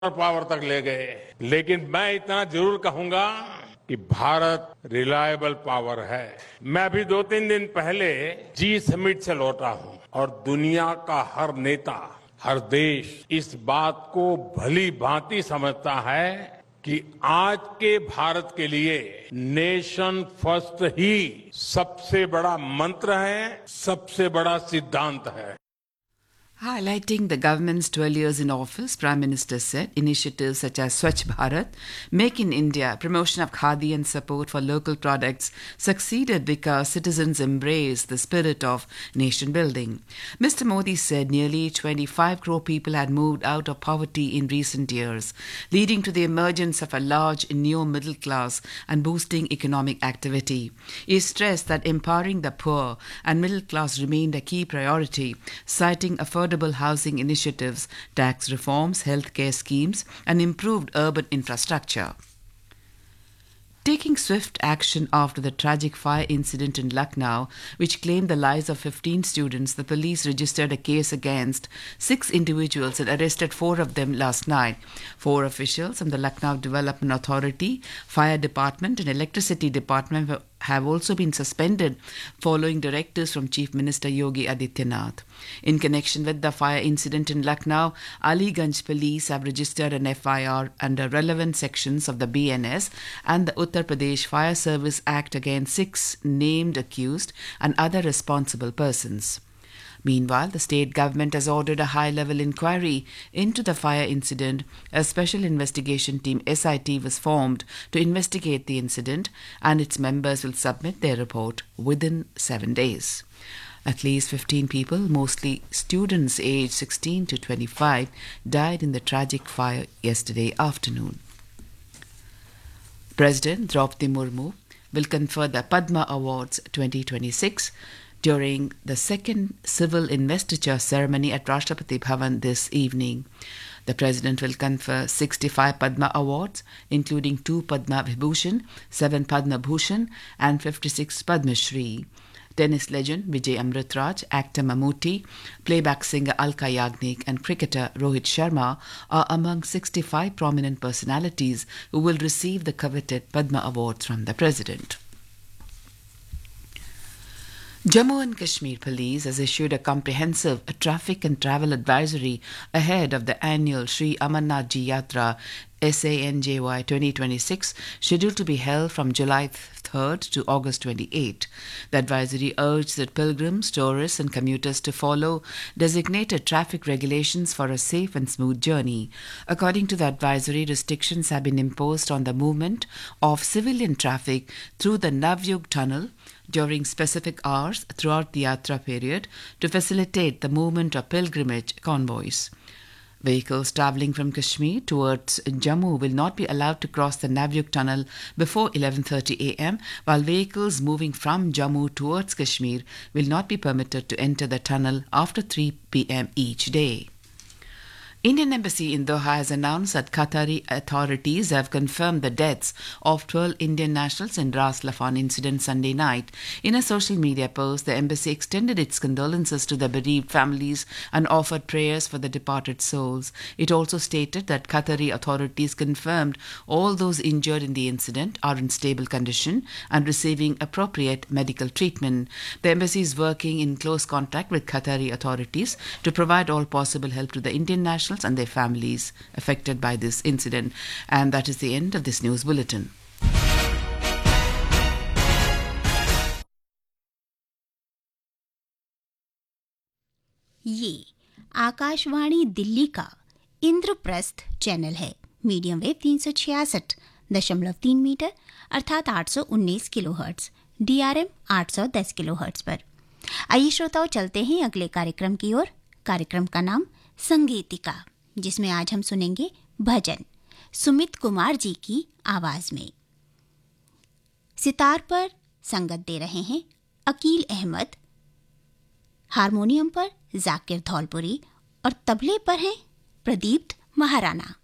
Power तक ले गए, लेकिन मैं इतना जरूर कहूंगा कि भारत रिलायबल पावर है। मैं अभी 2-3 दिन पहले जी समिट से लौटा हूं और दुनिया का हर नेता, हर देश इस बात को भली भांति समझता है कि आज के भारत के लिए नेशन फर्स्ट ही सबसे बड़ा मंत्र है, सबसे बड़ा सिद्धांत है। Highlighting the government's 12 years in office, Prime Minister said initiatives such as Swachh Bharat, Make in India, promotion of khadi and support for local products succeeded because citizens embraced the spirit of nation building. Mr. Modi said nearly 25 crore people had moved out of poverty in recent years, leading to the emergence of a large new middle class and boosting economic activity. He stressed that empowering the poor and middle class remained a key priority, citing affordable housing initiatives, tax reforms, healthcare schemes, and improved urban infrastructure. Taking swift action after the tragic fire incident in Lucknow, which claimed the lives of 15 students, the police registered a case against 6 individuals and arrested 4 of them last night. 4 officials from the Lucknow Development Authority, Fire Department, and Electricity Department have also been suspended following directives from Chief Minister Yogi Adityanath. In connection with the fire incident in Lucknow, Aliganj police have registered an FIR under relevant sections of the BNS and the Uttar Pradesh Fire Service Act against 6 named accused and other responsible persons. Meanwhile, the state government has ordered a high-level inquiry into the fire incident. A special investigation team, SIT, was formed to investigate the incident, and its members will submit their report within 7 days. At least 15 people, mostly students aged 16 to 25, died in the tragic fire yesterday afternoon. President Draupadi Murmu will confer the Padma Awards 2026 during the second civil investiture ceremony at Rashtrapati Bhavan this evening. The President will confer 65 Padma Awards, including 2 Padma Vibhushan, 7 Padma Bhushan, and 56 Padma Shri. Tennis legend Vijay Amritraj, actor Mammootty, playback singer Alka Yagnik, and cricketer Rohit Sharma are among 65 prominent personalities who will receive the coveted Padma Awards from the President. Jammu and Kashmir Police has issued a comprehensive traffic and travel advisory ahead of the annual Sri Amarnath Ji Yatra SANJY 2026, scheduled to be held from July 3rd to August 28. The advisory urged that pilgrims, tourists and commuters to follow designated traffic regulations for a safe and smooth journey. According to the advisory, restrictions have been imposed on the movement of civilian traffic through the Navyug tunnel during specific hours throughout the Yatra period to facilitate the movement of pilgrimage convoys. Vehicles travelling from Kashmir towards Jammu will not be allowed to cross the Navyug tunnel before 11:30 a.m., while vehicles moving from Jammu towards Kashmir will not be permitted to enter the tunnel after 3 p.m. each day. Indian Embassy in Doha has announced that Qatari authorities have confirmed the deaths of 12 Indian nationals in Ras Laffan incident Sunday night. In a social media post, the embassy extended its condolences to the bereaved families and offered prayers for the departed souls. It also stated that Qatari authorities confirmed all those injured in the incident are in stable condition and receiving appropriate medical treatment. The embassy is working in close contact with Qatari authorities to provide all possible help to the Indian nationals and their families affected by this incident. And that is the end of this news bulletin. ये आकाशवाणी दिल्ली का Indraprastha channel है। Medium wave 366.3 metre अर्थात 819 kilohertz, DRM 810 kilohertz पर। आइए श्रोताओं, चलते हैं अगले कार्यक्रम की ओर। कार्यक्रम का नाम संगीतिका, जिसमें आज हम सुनेंगे भजन सुमित कुमार जी की आवाज में। सितार पर संगत दे रहे हैं अकील अहमद, हारमोनियम पर जाकिर धौलपुरी और तबले पर हैं प्रदीप्त महाराणा।